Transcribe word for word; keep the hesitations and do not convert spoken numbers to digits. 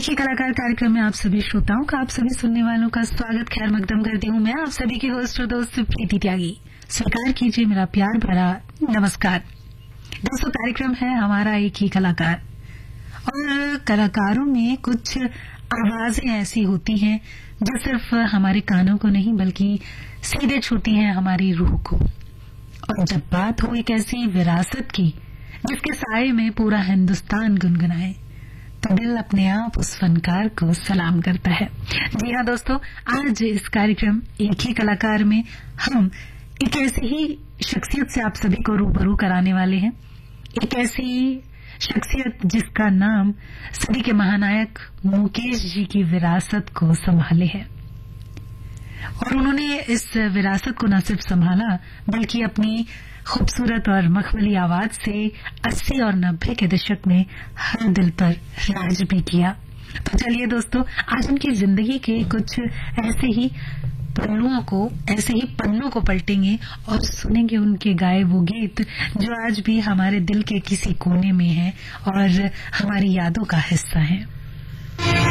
एक ही कलाकार कार्यक्रम में आप सभी श्रोताओं का, आप सभी सुनने वालों का स्वागत खैर मकदम करती हूँ मैं, आप सभी की होस्ट और दोस्त प्रीति त्यागी। स्वीकार कीजिए मेरा प्यार भरा नमस्कार। दोस्तों, कार्यक्रम है हमारा एक ही कलाकार, और कलाकारों में कुछ आवाजें ऐसी होती हैं जो सिर्फ हमारे कानों को नहीं बल्कि सीधे छूती हैं हमारी रूह को। और जब बात हो एक ऐसी विरासत की जिसके साए में पूरा हिंदुस्तान गुनगुनाए, तो दिल अपने आप उस फनकार को सलाम करता है। जी हाँ दोस्तों, आज इस कार्यक्रम एक ही कलाकार में हम एक ऐसी ही शख्सियत से आप सभी को रूबरू कराने वाले हैं। एक ऐसी शख्सियत जिसका नाम सदी के महानायक मुकेश जी की विरासत को संभाले है, और उन्होंने इस विरासत को न सिर्फ संभाला बल्कि अपनी खूबसूरत और मखमली आवाज से अस्सी और नब्बे के दशक में हर दिल पर राज भी किया। तो चलिए दोस्तों, आज उनकी जिंदगी के कुछ ऐसे ही पन्नुओं को ऐसे ही पन्नों को पलटेंगे और सुनेंगे उनके गाए वो गीत जो आज भी हमारे दिल के किसी कोने में हैं और हमारी यादों का हिस्सा हैं।